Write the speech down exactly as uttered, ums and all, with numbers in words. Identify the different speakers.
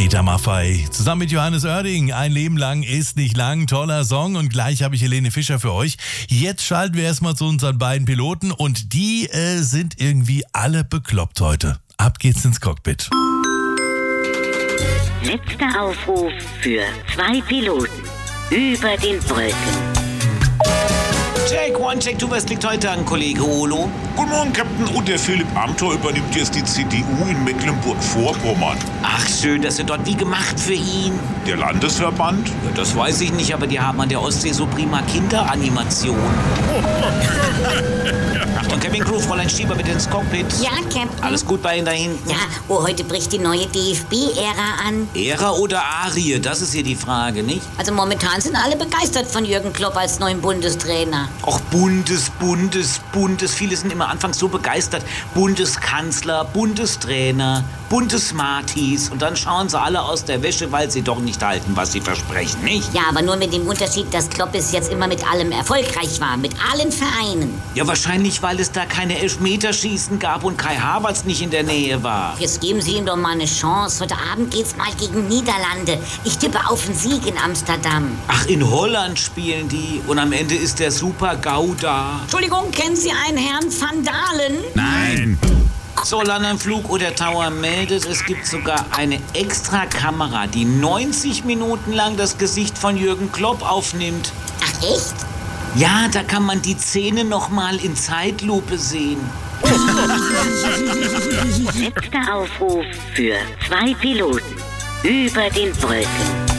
Speaker 1: Peter Maffay zusammen mit Johannes Oerding. Ein Leben lang ist nicht lang. Toller Song. Und gleich habe ich Helene Fischer für euch. Jetzt schalten wir erstmal zu unseren beiden Piloten. Und die äh, sind irgendwie alle bekloppt heute. Ab geht's ins Cockpit.
Speaker 2: Letzter Aufruf für zwei Piloten über den Wolken.
Speaker 3: Take one, take two, was liegt heute an, Kollege Olo?
Speaker 4: Guten Morgen, Captain. Und der Philipp Amthor übernimmt jetzt die C D U in Mecklenburg-Vorpommern.
Speaker 3: Ach, schön, das wird dort wie gemacht für ihn.
Speaker 4: Der Landesverband?
Speaker 3: Ja, das weiß ich nicht, aber die haben an der Ostsee so prima Kinderanimation. Achtung, Cabin Crew, Fräulein Schieber, bitte ins Cockpit.
Speaker 2: Ja, Captain.
Speaker 3: Alles gut bei Ihnen da hinten?
Speaker 2: Ja, oh, heute bricht die neue D F B-Ära an.
Speaker 3: Ära oder Arie, das ist hier die Frage, nicht?
Speaker 2: Also momentan sind alle begeistert von Jürgen Klopp als neuen Bundestrainer.
Speaker 3: Och, Bundes, Bundes, Bundes. Viele sind immer anfangs so begeistert. Bundeskanzler, Bundestrainer, Bundesmartis. Und dann schauen sie alle aus der Wäsche, weil sie doch nicht halten, was sie versprechen, nicht?
Speaker 2: Ja, aber nur mit dem Unterschied, dass Klopp bis jetzt immer mit allem erfolgreich war. Mit allen Vereinen.
Speaker 3: Ja, wahrscheinlich, weil es da keine Elfmeterschießen gab und Kai Havertz nicht in der Nähe war.
Speaker 2: Jetzt geben Sie ihm doch mal eine Chance. Heute Abend geht's mal gegen Niederlande. Ich tippe auf einen Sieg in Amsterdam.
Speaker 3: Ach, in Holland spielen die. Und am Ende ist der Super-GAU da.
Speaker 2: Entschuldigung, kennen Sie einen Herrn Van Dalen?
Speaker 1: Nein.
Speaker 3: So, Landenflug oder Tower meldet, es gibt sogar eine extra Kamera, die neunzig Minuten lang das Gesicht von Jürgen Klopp aufnimmt.
Speaker 2: Ach, echt?
Speaker 3: Ja, da kann man die Szene noch mal in Zeitlupe sehen.
Speaker 2: Letzter Aufruf für zwei Piloten über den Wolken.